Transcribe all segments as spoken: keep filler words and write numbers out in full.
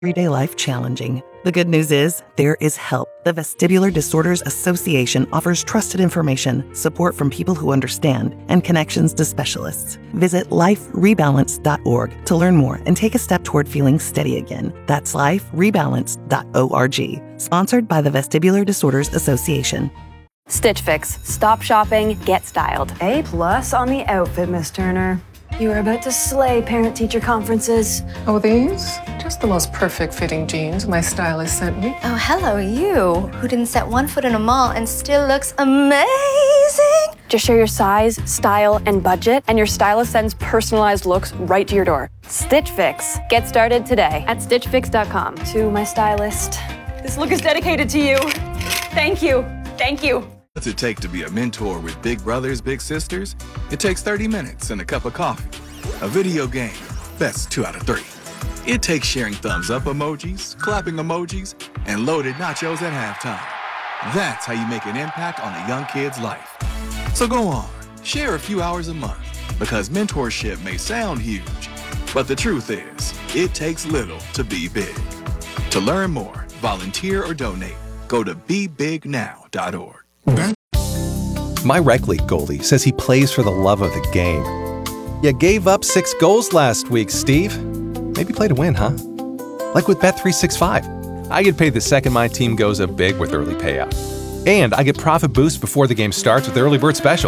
everyday life challenging. The good news is there is help. The Vestibular Disorders Association offers trusted information, support from people who understand, and connections to specialists. Visit life rebalance dot org to learn more and take a step toward feeling steady again. That's life rebalance dot org. Sponsored by the Vestibular Disorders Association. Stitch Fix. Stop shopping, get styled. A plus on the outfit, Miss Turner. You are about to slay parent-teacher conferences. Oh, these? Just the most perfect fitting jeans my stylist sent me. Oh, hello, you, who didn't set one foot in a mall and still looks amazing. Just share your size, style, and budget, and your stylist sends personalized looks right to your door. Stitch Fix. Get started today at stitch fix dot com. To my stylist, this look is dedicated to you. Thank you. Thank you. What's it take to be a mentor with big brothers, big sisters? It takes thirty minutes and a cup of coffee. A video game, that's two out of three. It takes sharing thumbs up emojis, clapping emojis, and loaded nachos at halftime. That's how you make an impact on a young kid's life. So go on, share a few hours a month, because mentorship may sound huge, but the truth is, it takes little to be big. To learn more, volunteer or donate, go to be big now dot org. My rec league goalie says he plays for the love of the game. You gave up six goals last week, Steve. Maybe play to win, huh? Like with Bet three sixty-five. I get paid the second my team goes up big with early payout. And I get profit boost before the game starts with Early Bird Special.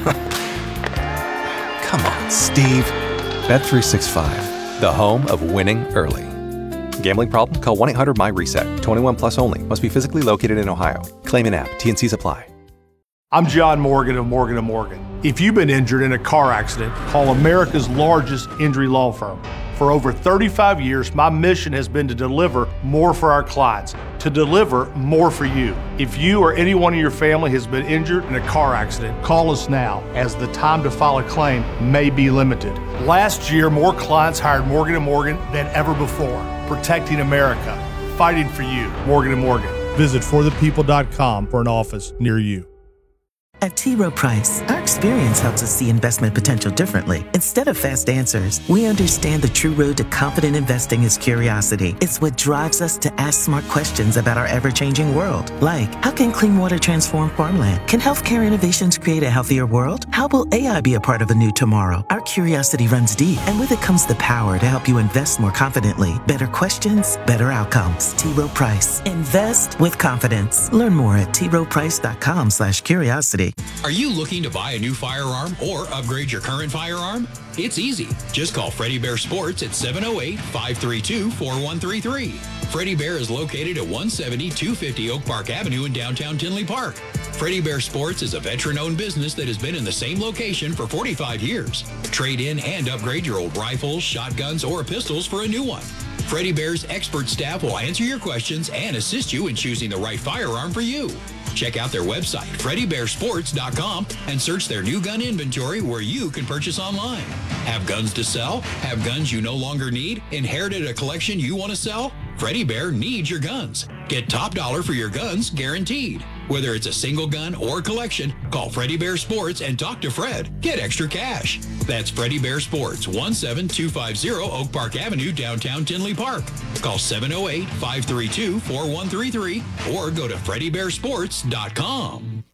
Come on, Steve. Bet three sixty-five, the home of winning early. Gambling problem? Call one eight hundred my reset. twenty-one plus only. Must be physically located in Ohio. Claim an app. T N Cs apply. I'm John Morgan of Morgan and Morgan. If you've been injured in a car accident, call America's largest injury law firm. For over thirty-five years, my mission has been to deliver more for our clients, to deliver more for you. If you or anyone in your family has been injured in a car accident, call us now, as the time to file a claim may be limited. Last year, more clients hired Morgan and Morgan than ever before, protecting America, fighting for you. Morgan and Morgan. Visit for the people dot com for an office near you. At T. Rowe Price, our experience helps us see investment potential differently. Instead of fast answers, we understand the true road to confident investing is curiosity. It's what drives us to ask smart questions about our ever-changing world. Like, how can clean water transform farmland? Can healthcare innovations create a healthier world? How will A I be a part of a new tomorrow? Our curiosity runs deep, and with it comes the power to help you invest more confidently. Better questions, better outcomes. T. Rowe Price. Invest with confidence. Learn more at T Rowe Price dot com slash curiosity. Are you looking to buy a new firearm or upgrade your current firearm? It's easy. Just call Freddie Bear Sports at seven oh eight, five three two, four one three three. Freddie Bear is located at one seventy, two fifty Oak Park Avenue in downtown Tinley Park. Freddie Bear Sports is a veteran-owned business that has been in the same location for forty-five years. Trade in and upgrade your old rifles, shotguns, or pistols for a new one. Freddie Bear's expert staff will answer your questions and assist you in choosing the right firearm for you. Check out their website, freddie bear sports dot com, and search their new gun inventory where you can purchase online. Have guns to sell? Have guns you no longer need? Inherited a collection you want to sell? Freddie Bear needs your guns. Get top dollar for your guns guaranteed. Whether it's a single gun or collection, call Freddie Bear Sports and talk to Fred. Get extra cash. That's Freddie Bear Sports, one seven two five zero Oak Park Avenue, downtown Tinley Park. Call seven oh eight, five three two, four one three three or go to freddie bear sports dot com.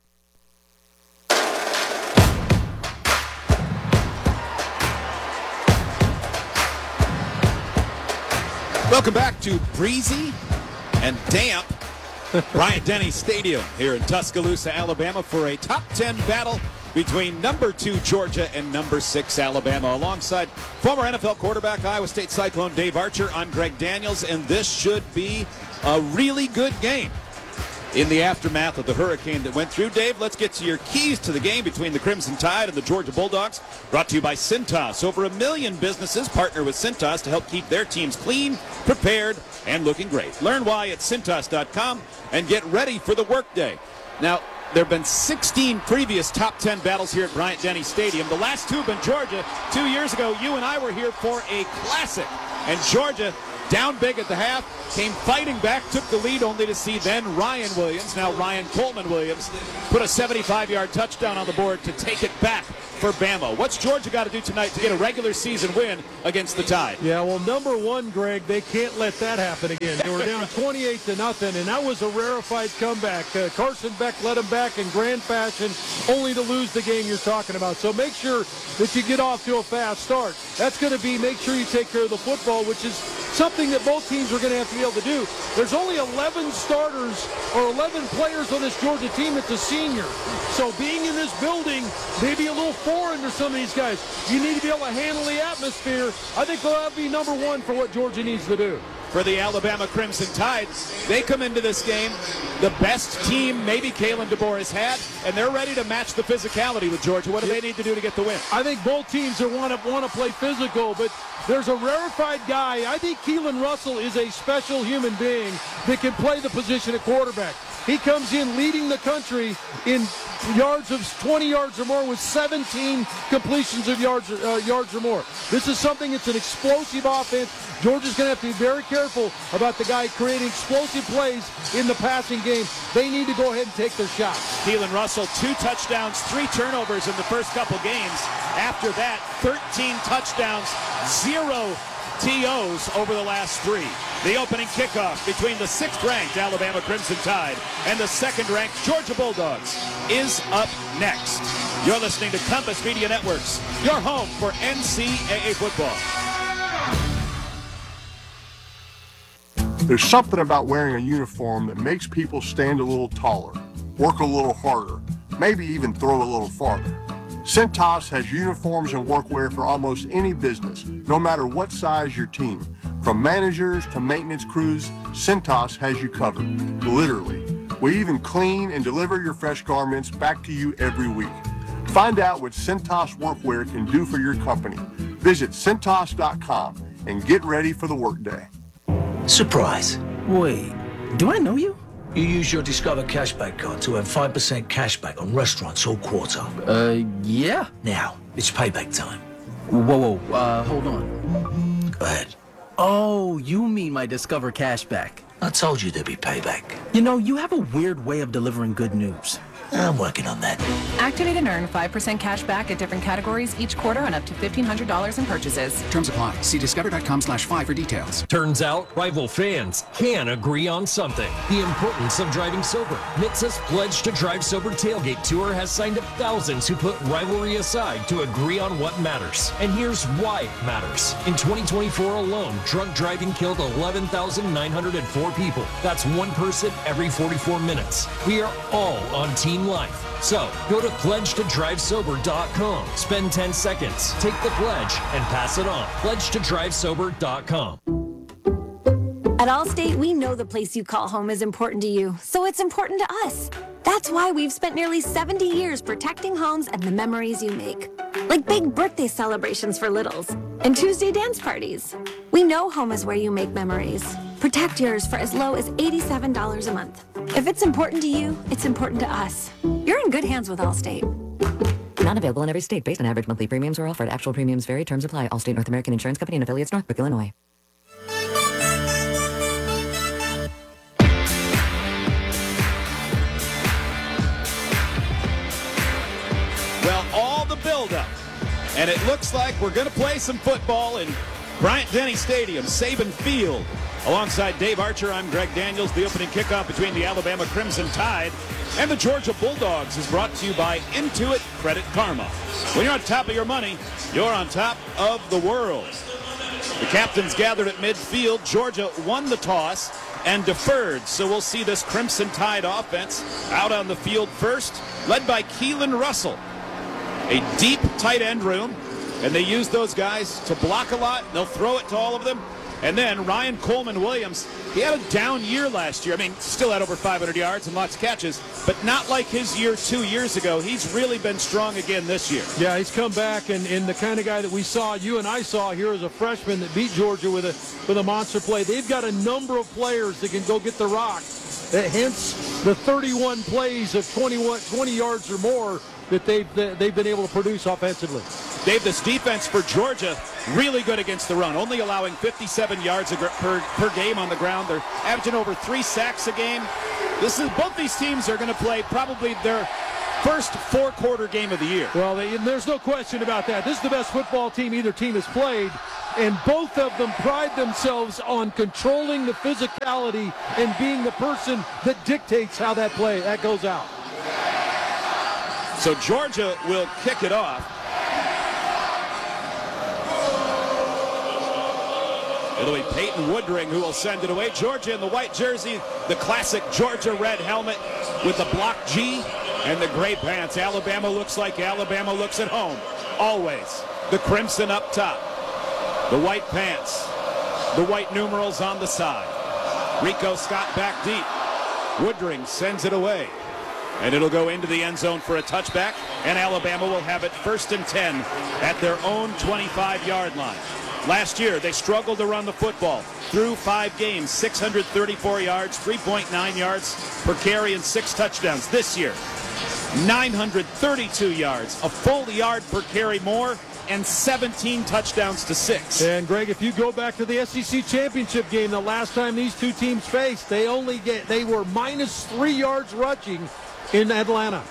Welcome back to breezy and damp Bryant-Denny Stadium here in Tuscaloosa, Alabama, for a top ten battle between number two Georgia and number six Alabama. Alongside former N F L quarterback, Iowa State Cyclone Dave Archer, I'm Greg Daniels, and this should be a really good game in the aftermath of the hurricane that went through. Dave, let's get to your keys to the game between the Crimson Tide and the Georgia Bulldogs. Brought to you by Cintas. Over a million businesses partner with Cintas to help keep their teams clean, prepared, and looking great. Learn why at cintas dot com and get ready for the workday. Now, there have been sixteen previous top ten battles here at Bryant-Denny Stadium. The last two have been Georgia. Two years ago, you and I were here for a classic, and Georgia, down big at the half, came fighting back, took the lead, only to see then Ryan Williams, now Ryan Coleman Williams, put a seventy-five yard touchdown on the board to take it back for Bama. What's Georgia got to do tonight to get a regular season win against the Tide? Yeah, well, number one, Greg, they can't let that happen again. They were down twenty-eight to nothing, and that was a rarefied comeback. Uh, Carson Beck led them back in grand fashion, only to lose the game you're talking about. So make sure that you get off to a fast start. That's going to be make sure you take care of the football, which is something that both teams are going to have to be able to do. There's only eleven starters or eleven players on this Georgia team that's a senior. So being in this building may be a little foreign to some of these guys. You need to be able to handle the atmosphere. I think that'll be number one for what Georgia needs to do. For the Alabama Crimson Tide, they come into this game the best team maybe Kalen DeBoer has had, and they're ready to match the physicality with Georgia. What do they need to do to get the win? I think both teams are want to want to play physical, but there's a rarefied guy. I think Keelan Russell is a special human being that can play the position at quarterback. He comes in leading the country in yards of twenty yards or more with seventeen completions of yards, uh, yards or more. This is something that's an explosive offense. Georgia's going to have to be very careful about the guy creating explosive plays in the passing game. They need to go ahead and take their shot. Keelan Russell, two touchdowns, three turnovers in the first couple games. After that, thirteen touchdowns, zero T Os over the last three. The opening kickoff between the sixth-ranked Alabama Crimson Tide and the second-ranked Georgia Bulldogs is up next. You're listening to Compass Media Networks, your home for N C double A football. There's something about wearing a uniform that makes people stand a little taller, work a little harder, maybe even throw a little farther. Cintas has uniforms and workwear for almost any business, no matter what size your team. From managers to maintenance crews, Cintas has you covered, literally. We even clean and deliver your fresh garments back to you every week. Find out what Cintas workwear can do for your company. Visit Cintas dot com and get ready for the workday. Surprise. Wait, do I know you? You use your Discover Cashback card to have five percent cashback on restaurants all quarter. Uh, yeah. Now, it's payback time. Whoa, whoa, uh, hold on. Go ahead. Oh, you mean my Discover Cashback. I told you there'd be payback. You know, you have a weird way of delivering good news. I'm working on that. Activate and earn five percent cash back at different categories each quarter on up to fifteen hundred dollars in purchases. Terms apply. See discover.com slash five for details. Turns out rival fans can agree on something. The importance of driving sober. N H T S A's Pledge to Drive Sober Tailgate Tour has signed up thousands who put rivalry aside to agree on what matters. And here's why it matters. In twenty twenty-four alone, drunk driving killed eleven thousand nine hundred four people. That's one person every forty-four minutes. We are all on Team Life. So, go to pledge to drive sober dot com. Spend ten seconds, take the pledge, and pass it on. pledge to drive sober dot com. At Allstate, we know the place you call home is important to you, so it's important to us. That's why we've spent nearly seventy years protecting homes and the memories you make. Like big birthday celebrations for littles and Tuesday dance parties. We know home is where you make memories. Protect yours for as low as eighty-seven dollars a month. If it's important to you, it's important to us. You're in good hands with Allstate. Not available in every state based on average monthly premiums or offered. Actual premiums vary. Terms apply. Allstate North American Insurance Company and affiliates, Northbrook, Illinois. Well, all the buildup, and it looks like we're going to play some football in Bryant-Denny Stadium, Saban Field. Alongside Dave Archer, I'm Greg Daniels. The opening kickoff between the Alabama Crimson Tide and the Georgia Bulldogs is brought to you by Intuit Credit Karma. When you're on top of your money, you're on top of the world. The captains gathered at midfield. Georgia won the toss and deferred, so we'll see this Crimson Tide offense out on the field first, led by Keelan Russell. A deep tight end room, and they use those guys to block a lot. They'll throw it to all of them. And then Ryan Coleman Williams, he had a down year last year. I mean, still had over five hundred yards and lots of catches, but not like his year two years ago. He's really been strong again this year. Yeah, he's come back, and, and the kind of guy that we saw, you and I saw here as a freshman that beat Georgia with a with a monster play. They've got a number of players that can go get the rock. Hence the thirty-one plays of twenty-one, twenty yards or more that they've they've been able to produce offensively. Dave, this defense for Georgia, really good against the run, only allowing fifty-seven yards per, per game on the ground. They're averaging over three sacks a game. This is both these teams are going to play probably their First four-quarter game of the year. Well, they, there's no question about that. This is the best football team either team has played, and both of them pride themselves on controlling the physicality and being the person that dictates how that play that goes out. So Georgia will kick it off. It'll be Peyton Woodring who will send it away. Georgia in the white jersey, the classic Georgia red helmet with the block G and the gray pants. Alabama looks like Alabama looks at home. Always. The crimson up top. The white pants. The white numerals on the side. Rico Scott back deep. Woodring sends it away. And it'll go into the end zone for a touchback. And Alabama will have it first and ten at their own twenty-five-yard line. Last year, they struggled to run the football. Through five games, six hundred thirty-four yards, three point nine yards per carry, and six touchdowns. This year, nine hundred thirty-two yards, a full yard per carry more, and seventeen touchdowns to six. And Greg, if you go back to the S E C championship game, the last time these two teams faced, they only get they were minus three yards rushing in Atlanta.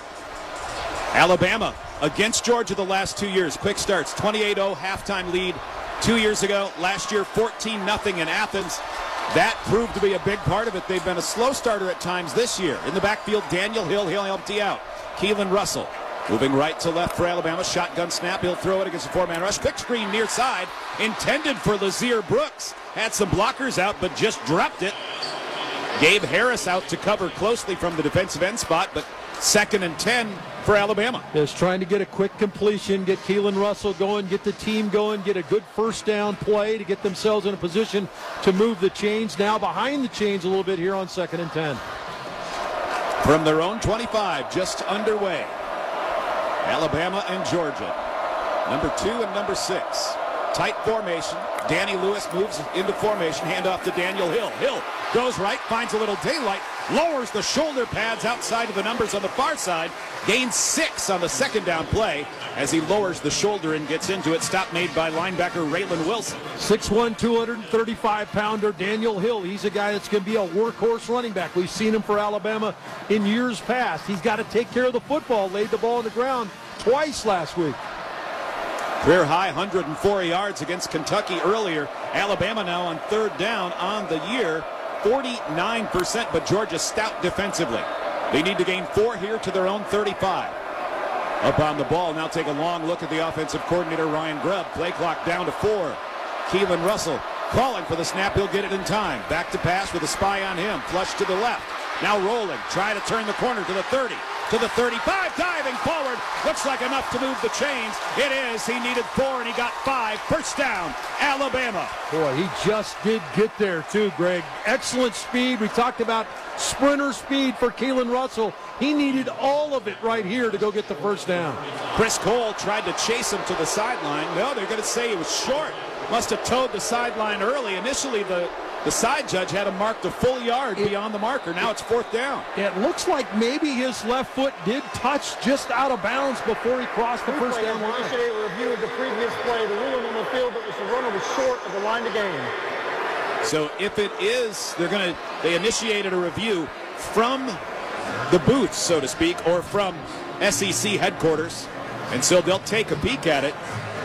Alabama against Georgia the last two years. Quick starts, twenty-eight oh halftime lead. Two years ago, last year, fourteen nothing in Athens. That proved to be a big part of it. They've been a slow starter at times this year. In the backfield, Daniel Hill, he'll empty out. Keelan Russell moving right to left for Alabama. Shotgun snap, he'll throw it against a four-man rush. Quick screen near side, intended for Lazier Brooks. Had some blockers out, but just dropped it. Gabe Harris out to cover closely from the defensive end spot, but second and ten for Alabama. Just trying to get a quick completion, get Keelan Russell going, get the team going, get a good first down play to get themselves in a position to move the chains. Now behind the chains a little bit here on second and ten. From their own twenty-five, just underway. Alabama and Georgia. Number two and number six. Tight formation. Danny Lewis moves into formation. Handoff to Daniel Hill. Hill goes right, finds a little daylight, lowers the shoulder pads outside of the numbers on the far side, gains six on the second down play as he lowers the shoulder and gets into it. Stop made by linebacker Raylan Wilson. six one, two thirty-five pounder Daniel Hill. He's a guy that's going to be a workhorse running back. We've seen him for Alabama in years past. He's got to take care of the football. Laid the ball on the ground twice last week. Career high one hundred four yards against Kentucky earlier. Alabama now on third down on the year, forty-nine percent, but Georgia stout defensively. They need to gain four here to their own thirty-five. Up on the ball, now take a long look at the offensive coordinator, Ryan Grubb. Play clock down to four. Keelan Russell calling for the snap. He'll get it in time. Back to pass with a spy on him. Flush to the left. Now rolling. Try to turn the corner to the thirty. To the thirty-five, diving forward. Looks like enough to move the chains. It is. He needed four, and he got five. First down, Alabama. Boy, he just did get there, too, Greg. Excellent speed. We talked about sprinter speed for Keelan Russell. He needed all of it right here to go get the first down. Chris Cole tried to chase him to the sideline. No, they're going to say he was short. Must have towed the sideline early. Initially, the The side judge had him marked a full yard it, beyond the marker. Now it's fourth down. It looks like maybe his left foot did touch just out of bounds before he crossed the first down line. Initiate a review of the previous play. The ruling on the field that was the runner was short of the line to gain. So if it is, they're going to, they initiated a review from the booth, so to speak, or from S E C headquarters. And so they'll take a peek at it.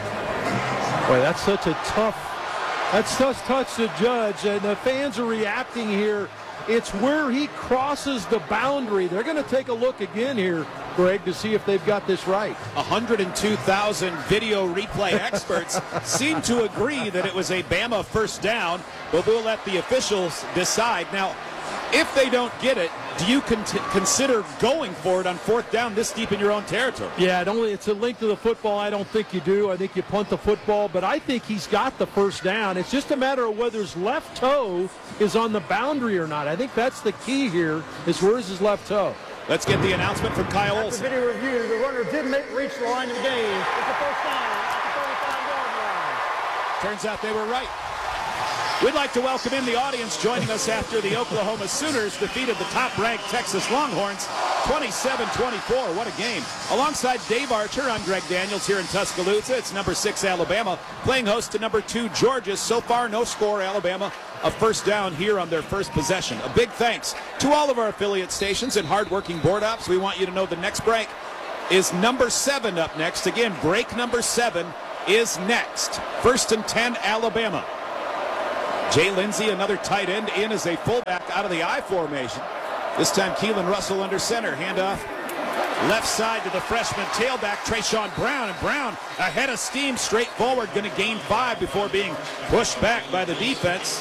Boy, that's such a tough That's tough touch to judge, and the fans are reacting here. It's where he crosses the boundary. They're going to take a look again here, Greg, to see if they've got this right. one hundred two thousand video replay experts seem to agree that it was a Bama first down, but we'll let the officials decide. Now, if they don't get it, do you con- consider going for it on fourth down this deep in your own territory? Yeah, it only, it's a link to the football. I don't think you do. I think you punt the football, but I think he's got the first down. It's just a matter of whether his left toe is on the boundary or not. I think that's the key here, is where's his left toe. Let's get the announcement from Kyle Olson. After video review, the runner did make, reach the line of the game. It's a first down at the thirty-five-yard line. Turns out they were right. We'd like to welcome in the audience joining us after the Oklahoma Sooners defeated the top-ranked Texas Longhorns twenty-seven twenty-four. What a game. Alongside Dave Archer, I'm Greg Daniels here in Tuscaloosa. It's number six Alabama playing host to number two Georgia. So far, no score. Alabama a first down here on their first possession. A big thanks to all of our affiliate stations and hardworking board ops. We want you to know the next break is number seven up next. Again, break number seven is next. First and ten, Alabama. Jay Lindsey, another tight end, in as a fullback out of the I formation. This time Keelan Russell under center. Handoff left side to the freshman tailback, Trayshawn Brown. And Brown ahead of steam, straight forward, going to gain five before being pushed back by the defense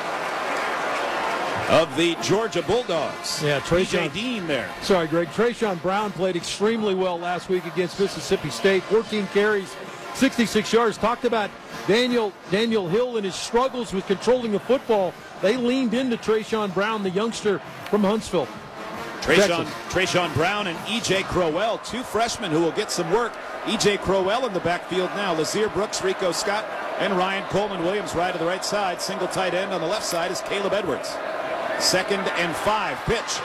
of the Georgia Bulldogs. Yeah, Trayshawn Dean there. Sorry, Greg. Trayshawn Brown played extremely well last week against Mississippi State. fourteen carries, sixty-six yards. Talked about Daniel Daniel Hill and his struggles with controlling the football. They leaned into Trayshawn Brown, the youngster from Huntsville. Trayshawn, Trayshawn Brown and E J Crowell, two freshmen who will get some work. E J Crowell in the backfield now. Lazir Brooks, Rico Scott, and Ryan Coleman Williams right to the right side. Single tight end on the left side is Caleb Edwards. Second and five. Pitch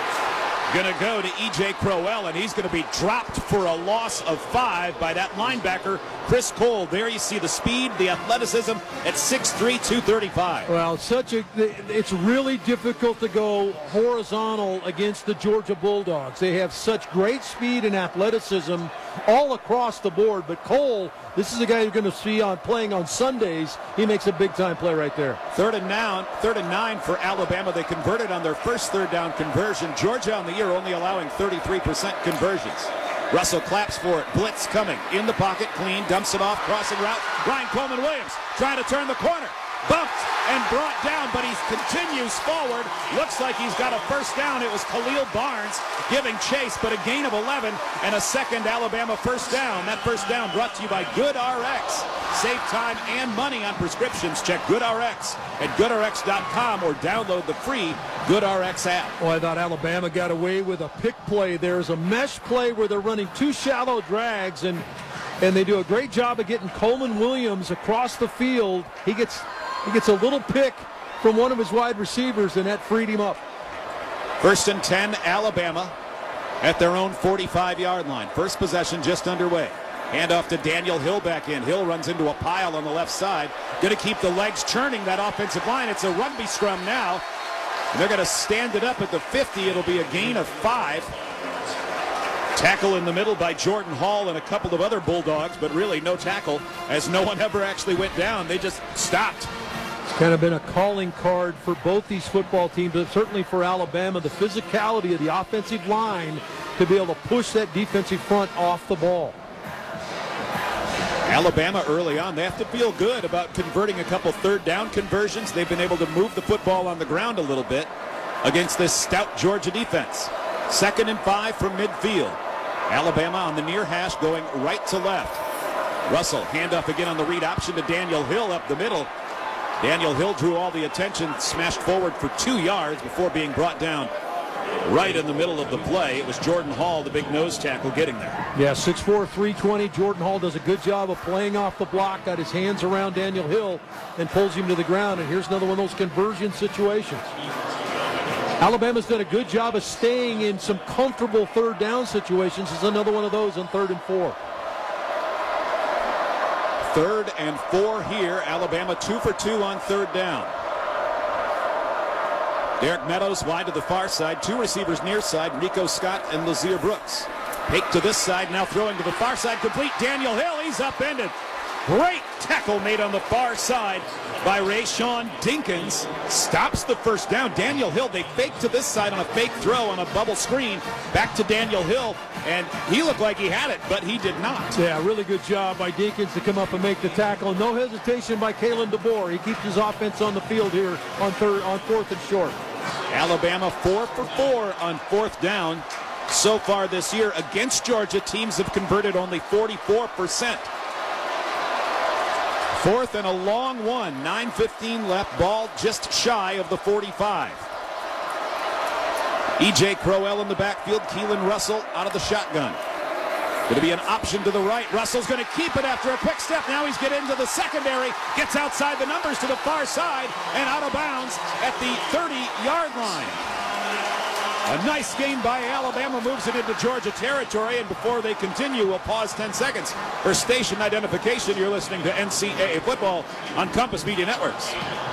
going to go to E J Crowell, and he's going to be dropped for a loss of five by that linebacker, Chris Cole. There you see the speed, the athleticism at six three, two thirty-five. Well, such a it's really difficult to go horizontal against the Georgia Bulldogs. They have such great speed and athleticism all across the board. But Cole, this is a guy you're going to see on playing on Sundays. He makes a big-time play right there. Third and nine, third and nine for Alabama. They converted on their first third down conversion. Georgia on the year only allowing thirty-three percent conversions. Russell claps for it. Blitz coming. In the pocket, clean, dumps it off, crossing route. Ryan Coleman Williams trying to turn the corner. Bumped and brought down, but he continues forward. Looks like he's got a first down. It was Khalil Barnes giving chase, but a gain of eleven and a second Alabama first down. That first down brought to you by GoodRx. Save time and money on prescriptions. Check GoodRx at good R X dot com or download the free GoodRx app. Well, I thought Alabama got away with a pick play. There's a mesh play where they're running two shallow drags, and and they do a great job of getting Coleman Williams across the field. He gets he gets a little pick from one of his wide receivers, and that freed him up. First and ten, Alabama at their own forty-five-yard line. First possession just underway. Handoff to Daniel Hill back in. Hill runs into a pile on the left side. Going to keep the legs churning, that offensive line. It's a rugby scrum now. And they're going to stand it up at the fifty. It'll be a gain of five. Tackle in the middle by Jordan Hall and a couple of other Bulldogs, but really no tackle as no one ever actually went down. They just stopped. It's kind of been a calling card for both these football teams, but certainly for Alabama, the physicality of the offensive line to be able to push that defensive front off the ball. Alabama early on, they have to feel good about converting a couple third down conversions. They've been able to move the football on the ground a little bit against this stout Georgia defense. Second and five from midfield. Alabama on the near hash going right to left. Russell, handoff again on the read option to Daniel Hill up the middle. Daniel Hill drew all the attention, smashed forward for two yards before being brought down right in the middle of the play. It was Jordan Hall, the big nose tackle, getting there. Yeah, six four, three twenty. Jordan Hall does a good job of playing off the block, got his hands around Daniel Hill, and pulls him to the ground. And here's another one of those conversion situations. Alabama's done a good job of staying in some comfortable third down situations. It's another one of those on third and four. Third and four here. Alabama two for two on third down. Derek Meadows wide to the far side. Two receivers near side, Rico Scott and Lazir Brooks. Hake to this side, now throwing to the far side. Complete. Daniel Hill, he's upended. Great tackle made on the far side by Rayshawn Dinkins. Stops the first down. Daniel Hill, they fake to this side on a fake throw on a bubble screen. Back to Daniel Hill, and he looked like he had it, but he did not. Yeah, really good job by Dinkins to come up and make the tackle. No hesitation by Kalen DeBoer. He keeps his offense on the field here on third, on fourth and short. Alabama four for four on fourth down so far this year. Against Georgia, teams have converted only forty-four percent. Fourth and a long one. nine fifteen left. Ball just shy of the forty-five. E J Crowell in the backfield. Keelan Russell out of the shotgun. Going to be an option to the right. Russell's going to keep it after a quick step. Now he's getting into the secondary. Gets outside the numbers to the far side and out of bounds at the thirty-yard line. A nice game by Alabama, moves it into Georgia territory, and before they continue, we'll pause ten seconds for station identification. You're listening to N C double A football on Compass Media Networks.